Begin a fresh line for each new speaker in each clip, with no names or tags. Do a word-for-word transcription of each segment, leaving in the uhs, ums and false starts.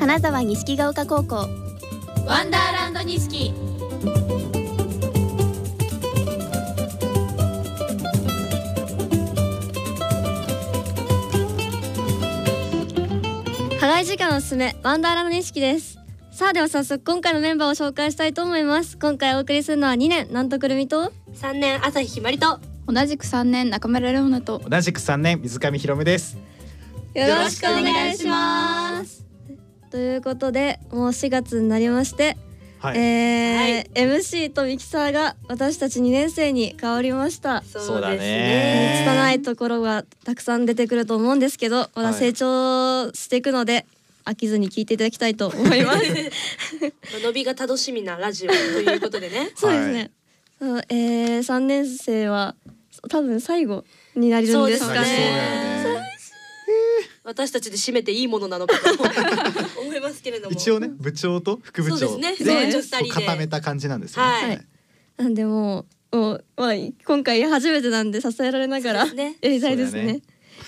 金沢錦ヶ丘高校
ワンダーランド錦。
課外時間おすすめワンダーランド錦です。さあでは早速今回のメンバーを紹介したいと思います。今回お送りするのはにねんなんとくるみと
さんねん朝日ひまりと
同じくさんねん中村レオナと
同じくさんねん水上ひろむです。
よろしくお願いします。ということでもうしがつになりまして、
はい、
えー
はい、
エムシー とミキサーが私たちにねんせいに変わりました。
そうだね。
拙いところがたくさん出てくると思うんですけど、まだ成長していくので、飽きずに聞いていただきたいと思います
伸びが楽しみなラジオということでね
そうですね、そう、えー、さんねんせいは多分最後になるんですかね。
私たちで締めていいものなのかと思いますけれども、
一応ね部長と副部長
そうですね、そう
で固めた感じなんですよね。
はい、はい、
なんでもう、もう、まあ、今回初めてなんで支えられながらやりたいですね。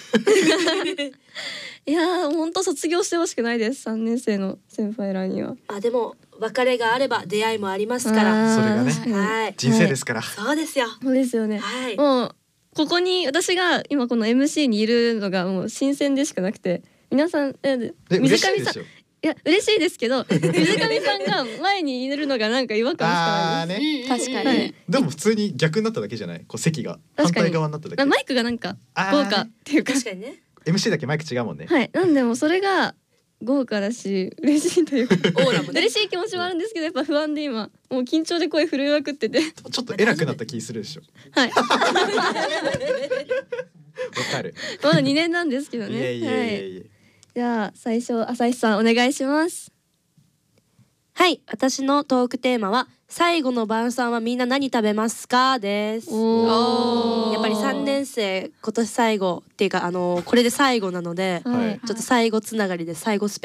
いやー本当卒業してほしくないです。さんねんせいの先輩らには。
あ、でも別れがあれば出会いもありますから。
それがね、
はい、
人生ですから、
はい、そうですよ。
そうですよね、
はい、
もうここに私が今この エムシー にいるのがもう新鮮でしかなくて、皆さんえ水上さん、いや嬉しいですけど水上さんが前にいるのがなんか違和感しかないです。
確かに、
はい、
でも普通に逆になっただけじゃない、こう席が反対側になっただけ。
マイクがなんか豪華っていうか、
確かにね、
エムシー だけマイク違うもんね。
はい、なんでもそれが豪華だし嬉しいというか
オーラもね
嬉しい気持ちもあるんですけど、やっぱ不安で今もう緊張で声震えまくってて
ちょっと偉くなった気するでしょ。
はいわ
かる。
まだにねんなんですけどね。
いやいやいやいや、
はい、じゃあ最初朝日さんお願いします。
はい、私のトークテーマは最後の晩餐はみんな何食べますかです。
おー、
やっぱりさんねんせい今年最後っていうか、あのー、これで最後なので、
はい、
ちょっと最後つながりで最後スペ